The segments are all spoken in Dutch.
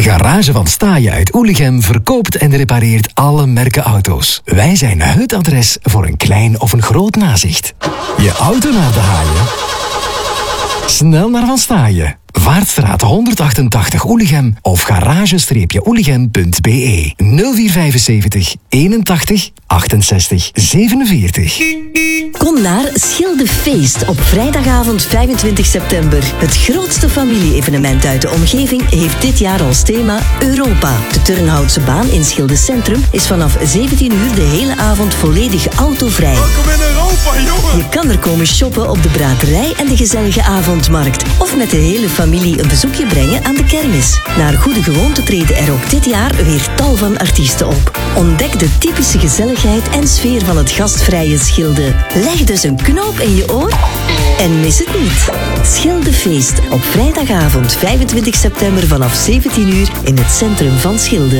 Garage van Staaien uit Oelichem verkoopt en repareert alle merken auto's. Wij zijn het adres voor een klein of een groot nazicht. Je auto naar de haaien? Snel naar Van Staaien. Vaartstraat 188 Oelichem of garage-oelichem.be 0475 81 68 47. Kom naar Schildefeest op vrijdagavond 25 september. Het grootste familie-evenement uit de omgeving heeft dit jaar als thema Europa. De Turnhoutse baan in Schilde Centrum is vanaf 17 uur de hele avond volledig autovrij. Welkom in Europa, jongen! Je kan er komen shoppen op de braderij en de gezellige avondmarkt. Of met de hele familie een bezoekje brengen aan de kermis. Naar goede gewoonte treden er ook dit jaar weer tal van artiesten op. Ontdek de typische gezelligheid en sfeer van het gastvrije Schilde. Leg dus een knoop in je oor en mis het niet. Schildefeest op vrijdagavond 25 september vanaf 17 uur in het centrum van Schilde.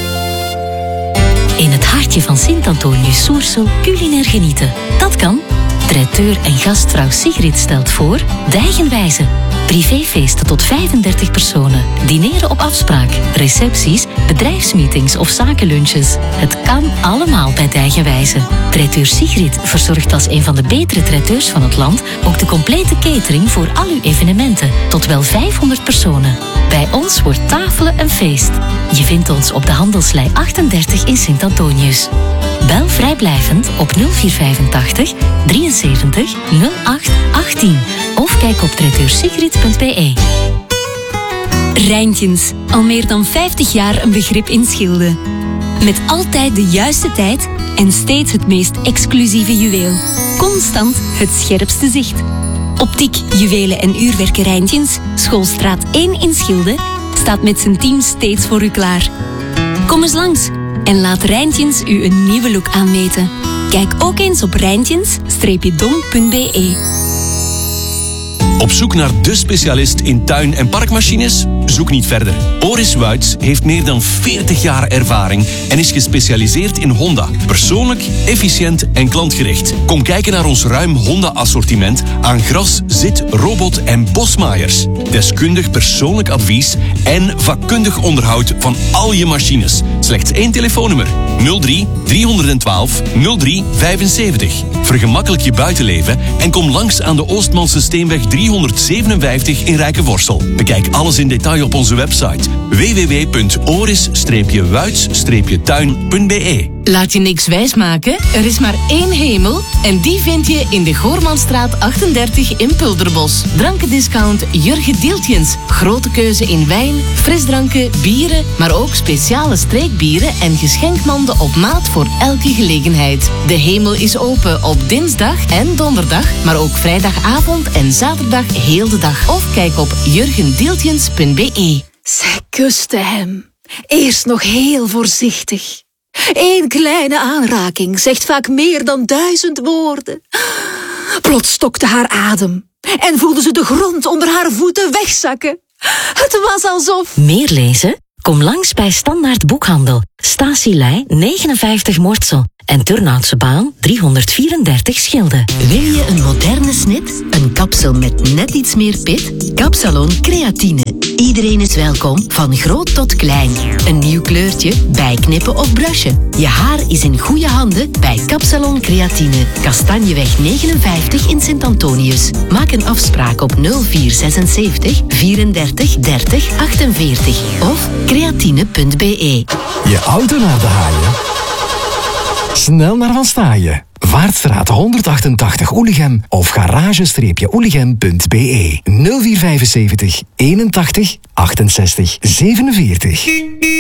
In het hartje van Sint-Antonius Soersel culinair genieten. Dat kan. Traiteur en gastvrouw Sigrid stelt voor Dijgenwijze. Privéfeesten tot 35 personen. Dineren op afspraak. Recepties, bedrijfsmeetings of zakenlunches. Het kan allemaal bij Dijgenwijze. Traiteur Sigrid verzorgt als een van de betere traiteurs van het land ook de complete catering voor al uw evenementen. Tot wel 500 personen. Bij ons wordt tafelen een feest. Je vindt ons op de Handelslei 38 in Sint-Antonius. Bel vrijblijvend op 0485 73 08 18 of kijk op traiteursigrid.be. Rijntjens, al meer dan 50 jaar een begrip in Schilde. Met altijd de juiste tijd en steeds het meest exclusieve juweel. Constant het scherpste zicht. Optiek, juwelen en uurwerken Rijntjens, Schoolstraat 1 in Schilde, staat met zijn team steeds voor u klaar. Kom eens langs en laat Rijntjens u een nieuwe look aanmeten. Kijk ook eens op rijntjens-dom.be. Op zoek naar de specialist in tuin- en parkmachines? Zoek niet verder. Oris Wuits heeft meer dan 40 jaar ervaring en is gespecialiseerd in Honda. Persoonlijk, efficiënt en klantgericht. Kom kijken naar ons ruim Honda-assortiment aan gras, zit, robot en bosmaaiers. Deskundig persoonlijk advies en vakkundig onderhoud van al je machines. Slechts 1 telefoonnummer: 03 312 03 75. Vergemakkelijk je buitenleven en kom langs aan de Oostmalse Steenweg 357 in Rijkenvorsel. Bekijk alles in detail op onze website www.oris-wuits-tuin.be. Laat je niks wijsmaken, er is maar één hemel en die vind je in de Goormanstraat 38 in Pulderbos. Drankendiscount Jurgen Dieltjens. Grote keuze in wijn, frisdranken, bieren, maar ook speciale streekbieren en geschenkmanden op maat voor elke gelegenheid. De hemel is open op dinsdag en donderdag, maar ook vrijdagavond en zaterdag heel de dag. Of kijk op jurgendieltjens.be. Zij kuste hem. Eerst nog heel voorzichtig. 1 kleine aanraking zegt vaak meer dan 1000 woorden. Plots stokte haar adem en voelde ze de grond onder haar voeten wegzakken. Het was alsof... Meer lezen? Kom langs bij Standaard Boekhandel. Statielei 59 Mortsel en Turnhoutse baan 334 Schilde. Wil je een moderne snit? Een kapsel met net iets meer pit? Kapsalon Creatine. Iedereen is welkom, van groot tot klein. Een nieuw kleurtje, bijknippen of brushen. Je haar is in goede handen bij Kapsalon Creatine. Kastanjeweg 59 in Sint-Antonius. Maak een afspraak op 0476 34 30 48 of creatine.be. Je auto naar de haaien? Snel naar Van Staaien. Vaartstraat 188 Oelichem of garage-oelichem.be 0475 81 68 47.